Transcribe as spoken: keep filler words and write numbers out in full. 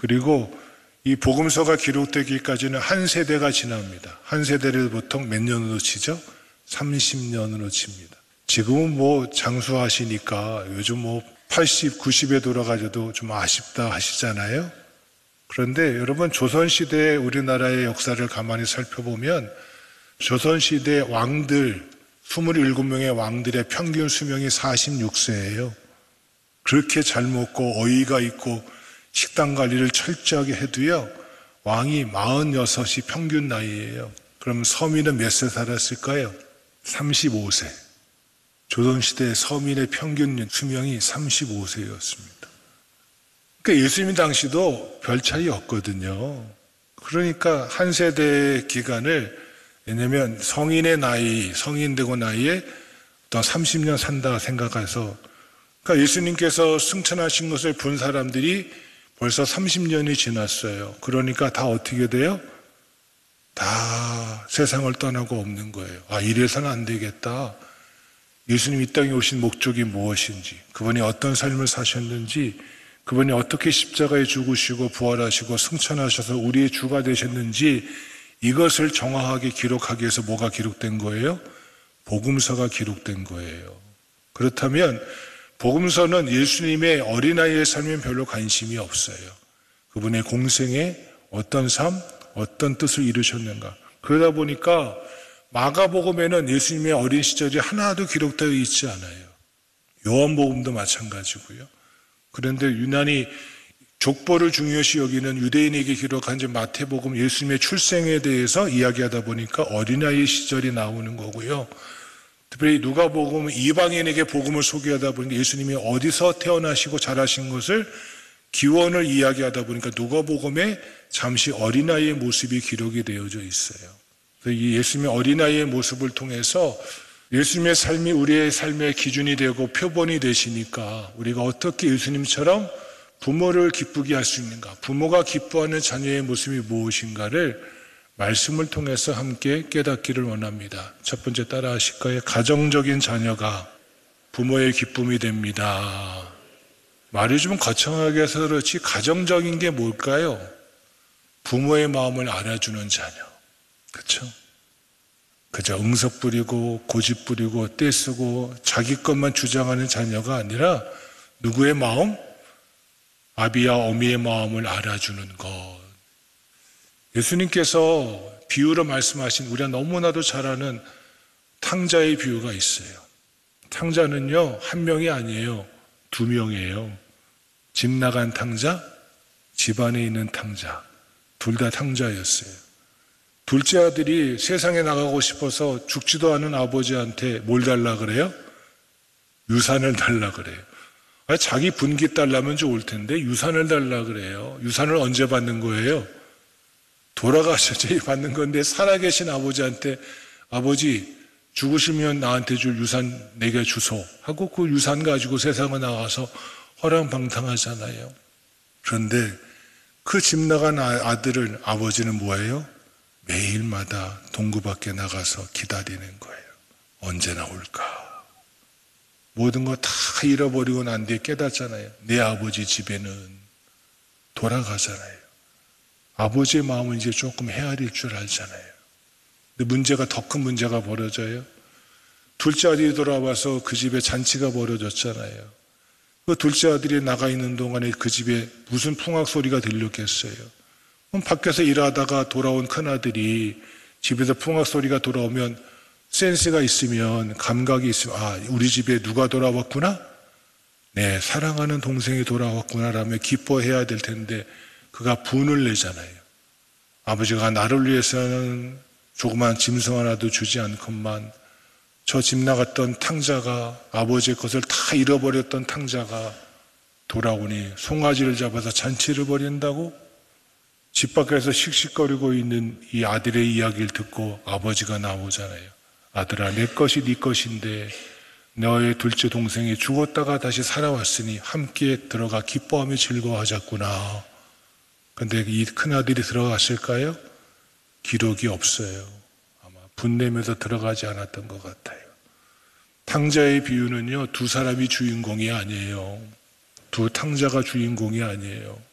그리고 이 복음서가 기록되기까지는 한 세대가 지납니다. 한 세대를 보통 몇 년으로 치죠? 삼십 년으로 칩니다. 지금은 뭐 장수하시니까 요즘 뭐 팔십, 구십에 돌아가셔도 좀 아쉽다 하시잖아요. 그런데 여러분, 조선시대 우리나라의 역사를 가만히 살펴보면 조선시대 왕들, 이십칠 명의 왕들의 평균 수명이 사십육 세예요. 그렇게 잘 먹고 어이가 있고 식단 관리를 철저하게 해도요, 왕이 마흔여섯이 평균 나이예요. 그럼 서민은 몇 세 살았을까요? 삼십오 세. 조선시대 서민의 평균 수명이 삼십오 세였습니다. 그러니까 예수님 당시도 별 차이 없거든요. 그러니까 한 세대의 기간을, 왜냐면 성인의 나이, 성인 되고 나이에 어떤 삼십 년 산다 생각해서, 그러니까 예수님께서 승천하신 것을 본 사람들이 벌써 삼십 년이 지났어요. 그러니까 다 어떻게 돼요? 다 세상을 떠나고 없는 거예요. 아, 이래서는 안 되겠다. 예수님 이 땅에 오신 목적이 무엇인지, 그분이 어떤 삶을 사셨는지, 그분이 어떻게 십자가에 죽으시고 부활하시고 승천하셔서 우리의 주가 되셨는지, 이것을 정확하게 기록하기 위해서 뭐가 기록된 거예요? 복음서가 기록된 거예요. 그렇다면 복음서는 예수님의 어린아이의 삶에 별로 관심이 없어요. 그분의 공생에 어떤 삶, 어떤 뜻을 이루셨는가. 그러다 보니까 마가복음에는 예수님의 어린 시절이 하나도 기록되어 있지 않아요. 요한복음도 마찬가지고요. 그런데 유난히 족보를 중요시 여기는 유대인에게 기록한 마태복음, 예수님의 출생에 대해서 이야기하다 보니까 어린아이 시절이 나오는 거고요. 특별히 누가복음은 이방인에게 복음을 소개하다 보니까 예수님이 어디서 태어나시고 자라신 것을 기원을 이야기하다 보니까 누가복음에 잠시 어린아이의 모습이 기록이 되어져 있어요. 그래서 이 예수님의 어린아이의 모습을 통해서 예수님의 삶이 우리의 삶의 기준이 되고 표본이 되시니까 우리가 어떻게 예수님처럼 부모를 기쁘게 할 수 있는가, 부모가 기뻐하는 자녀의 모습이 무엇인가를 말씀을 통해서 함께 깨닫기를 원합니다. 첫 번째 따라 하실까요? 가정적인 자녀가 부모의 기쁨이 됩니다. 말이 좀 거창하게 해서 그렇지 가정적인 게 뭘까요? 부모의 마음을 알아주는 자녀. 그렇죠? 그저 응석 부리고 고집 부리고 떼쓰고 자기 것만 주장하는 자녀가 아니라 누구의 마음? 아비와 어미의 마음을 알아주는 것. 예수님께서 비유로 말씀하신 우리가 너무나도 잘 아는 탕자의 비유가 있어요. 탕자는요, 한 명이 아니에요. 두 명이에요. 집 나간 탕자, 집 안에 있는 탕자. 둘 다 탕자였어요. 둘째 아들이 세상에 나가고 싶어서 죽지도 않은 아버지한테 뭘 달라 그래요? 유산을 달라 그래요. 아니, 자기 분기 달라면 좋을 텐데 유산을 달라 그래요. 유산을 언제 받는 거예요? 돌아가셔야지 받는 건데 살아계신 아버지한테 아버지 죽으시면 나한테 줄 유산 내게 주소 하고 그 유산 가지고 세상에 나가서 허랑방탕하잖아요. 그런데 그 집 나간 아들을 아버지는 뭐예요? 매일마다 동구 밖에 나가서 기다리는 거예요. 언제 나올까? 모든 거 다 잃어버리고 난 뒤에 깨닫잖아요. 내 아버지 집에는 돌아가잖아요. 아버지의 마음은 이제 조금 헤아릴 줄 알잖아요. 근데 문제가 더 큰 문제가 벌어져요. 둘째 아들이 돌아와서 그 집에 잔치가 벌어졌잖아요. 그 둘째 아들이 나가 있는 동안에 그 집에 무슨 풍악 소리가 들렸겠어요. 그럼 밖에서 일하다가 돌아온 큰아들이 집에서 풍악 소리가 돌아오면 센스가 있으면 감각이 있으면 아, 우리 집에 누가 돌아왔구나? 네, 사랑하는 동생이 돌아왔구나 라며 기뻐해야 될 텐데 그가 분을 내잖아요. 아버지가 나를 위해서는 조그만 짐승 하나도 주지 않건만 저 집 나갔던 탕자가 아버지의 것을 다 잃어버렸던 탕자가 돌아오니 송아지를 잡아서 잔치를 벌인다고? 집 밖에서 씩씩거리고 있는 이 아들의 이야기를 듣고 아버지가 나오잖아요. 아들아, 내 것이 네 것인데 너의 둘째 동생이 죽었다가 다시 살아왔으니 함께 들어가 기뻐하며 즐거워하자꾸나. 근데 이 큰아들이 들어갔을까요? 기록이 없어요. 아마 분내면서 들어가지 않았던 것 같아요. 탕자의 비유는요, 두 사람이 주인공이 아니에요. 두 탕자가 주인공이 아니에요.